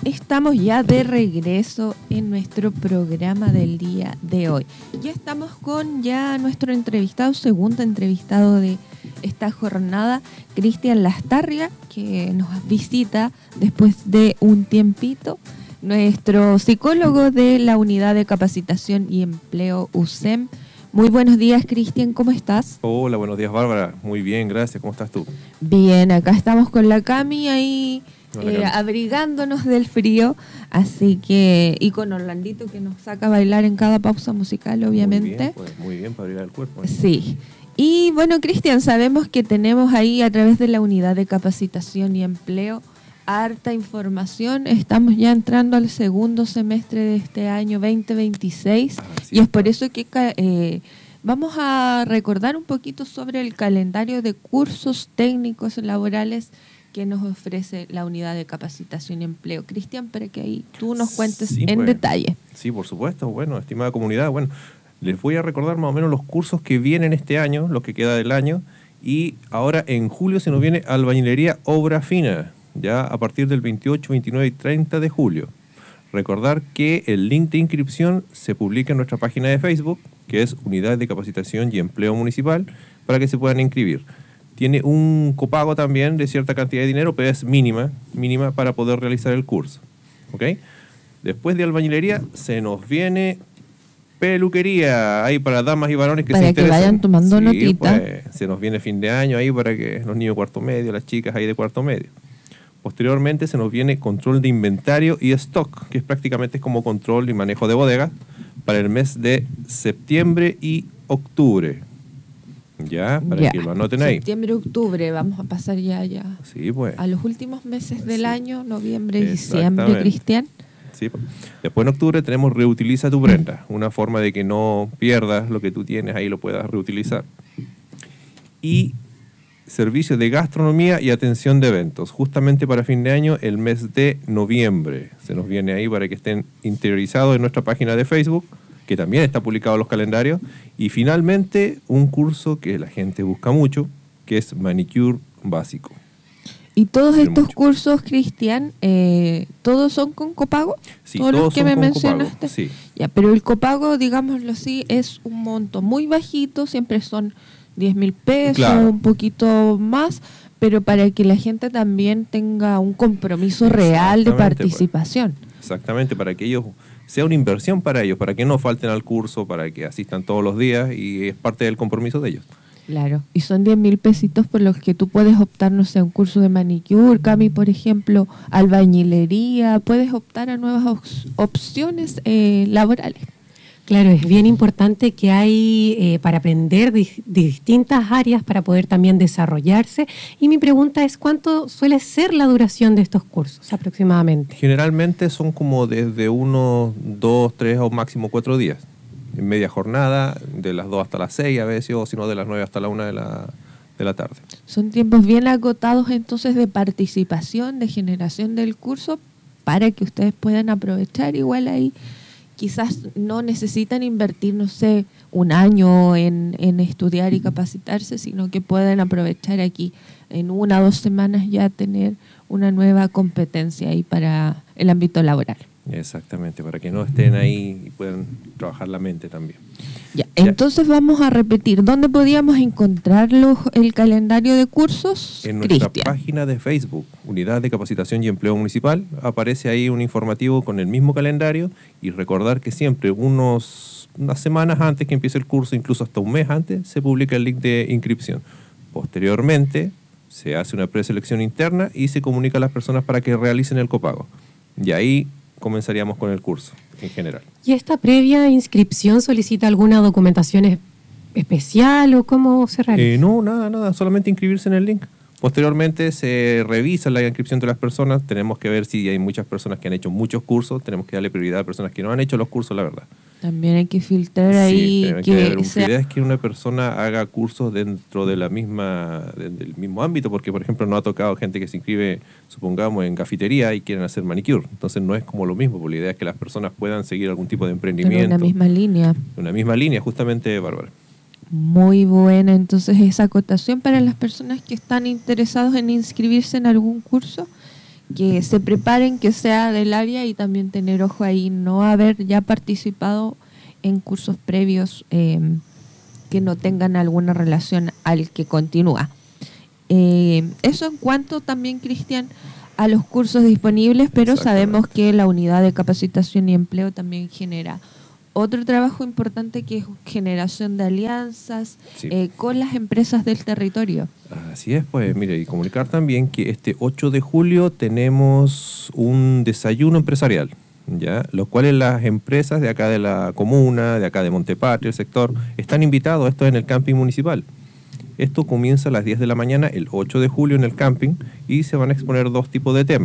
Estamos ya de regreso en nuestro programa del día de hoy. Ya estamos con ya nuestro entrevistado, segundo entrevistado de esta jornada, Cristian Lastarria, que nos visita después de un tiempito, nuestro psicólogo de la Unidad de Capacitación y Empleo USEM. Muy buenos días, Cristian, ¿cómo estás? Hola, buenos días, Bárbara. Muy bien, gracias. ¿Cómo estás tú? Bien, acá estamos con la Cami ahí abrigándonos del frío, así que, y con Orlandito que nos saca a bailar en cada pausa musical, obviamente. Muy bien para abrigar el cuerpo. Sí. Y bueno, Cristian, sabemos que tenemos ahí a través de la Unidad de Capacitación y Empleo harta información. Estamos ya entrando al segundo semestre de este año 2026 y es por eso que vamos a recordar un poquito sobre el calendario de cursos técnicos laborales que nos ofrece la Unidad de Capacitación y Empleo. Cristian, para que ahí tú nos cuentes en detalle. Sí, por supuesto. Bueno, estimada comunidad, les voy a recordar más o menos los cursos que vienen este año, lo que queda del año, y ahora en julio se nos viene albañilería obra fina, ya a partir del 28, 29 y 30 de julio. Recordar que el link de inscripción se publica en nuestra página de Facebook, que es Unidad de Capacitación y Empleo Municipal, para que se puedan inscribir. Tiene un copago también de cierta cantidad de dinero, pero es mínima para poder realizar el curso. ¿Ok? Después de albañilería se nos viene peluquería, ahí para damas y varones que se interesan. Para que vayan tomando notita. Pues, se nos viene fin de año ahí para que los niños de cuarto medio, las chicas ahí de cuarto medio. Posteriormente se nos viene control de inventario y stock, que es prácticamente como control y manejo de bodega para el mes de septiembre y octubre. Ya, para que lo anoten ahí. Septiembre, octubre, vamos a pasar ya sí, pues, a los últimos meses del año, noviembre y diciembre, Cristian. Sí. Después en octubre tenemos Reutiliza tu prenda, una forma de que no pierdas lo que tú tienes, ahí lo puedas reutilizar. Y servicios de gastronomía y atención de eventos, justamente para fin de año, el mes de noviembre. Se nos viene ahí para que estén interiorizados en nuestra página de Facebook, que también está publicado en los calendarios. Y finalmente, un curso que la gente busca mucho, que es manicure básico. ¿Y todos estos cursos, Cristian, todos son con copago? Sí, todos los que me mencionaste. Copago, sí. Ya, pero el copago, digámoslo así, es un monto muy bajito, siempre son 10,000 pesos, claro, un poquito más, pero para que la gente también tenga un compromiso real de participación. Exactamente, para que ellos sea una inversión para ellos, para que no falten al curso, para que asistan todos los días y es parte del compromiso de ellos. Claro, y son 10,000 pesitos por los que tú puedes optar, no sé, un curso de manicure, Cami, por ejemplo, albañilería, puedes optar a nuevas opciones laborales. Claro, es bien importante que hay para aprender de distintas áreas para poder también desarrollarse. Y mi pregunta es, ¿cuánto suele ser la duración de estos cursos aproximadamente? Generalmente son como desde 1, 2, 3 o máximo 4 días. En media jornada, de las 2 hasta las 6 a veces, o si no de las 9 hasta la 1 de la tarde. Son tiempos bien acotados entonces de participación, de generación del curso, para que ustedes puedan aprovechar igual ahí. Quizás no necesitan invertir, no sé, un año en estudiar y capacitarse, sino que pueden aprovechar aquí en 1 o 2 semanas ya tener una nueva competencia ahí para el ámbito laboral. Exactamente, para que no estén ahí y puedan trabajar la mente también. Ya, entonces vamos a repetir, ¿dónde podíamos encontrar el calendario de cursos? En nuestra página de Facebook, Unidad de Capacitación y Empleo Municipal, aparece ahí un informativo con el mismo calendario y recordar que siempre unas semanas antes que empiece el curso, incluso hasta un mes antes, se publica el link de inscripción. Posteriormente, se hace una preselección interna y se comunica a las personas para que realicen el copago. Y ahí comenzaríamos con el curso en general. ¿Y esta previa inscripción solicita alguna documentación especial o cómo se realiza? No, nada, solamente inscribirse en el link. Posteriormente se revisa la inscripción de las personas, tenemos que ver si hay muchas personas que han hecho muchos cursos, tenemos que darle prioridad a personas que no han hecho los cursos, la verdad. También hay que filtrar ahí. La idea es que una persona haga cursos dentro de del mismo ámbito, porque por ejemplo no ha tocado gente que se inscribe, supongamos, en cafetería y quieren hacer manicure. Entonces no es como lo mismo, porque la idea es que las personas puedan seguir algún tipo de emprendimiento. En una misma línea. Una misma línea, justamente, Bárbara. Muy buena, entonces esa acotación para las personas que están interesados en inscribirse en algún curso, que se preparen, que sea del área, y también tener ojo ahí, no haber ya participado en cursos previos que no tengan alguna relación al que continúa. Eso en cuanto también, Cristian, a los cursos disponibles, pero sabemos que la unidad de capacitación y empleo también genera otro trabajo importante, que es generación de alianzas con las empresas del territorio. Así es, pues mire, y comunicar también que este 8 de julio tenemos un desayuno empresarial, ¿ya? Los cuales las empresas de acá de la comuna, de acá de Montepatrio, el sector, están invitados. Esto es en el camping municipal. Esto comienza a las 10 de la mañana, el 8 de julio en el camping, y se van a exponer 2 tipos de temas.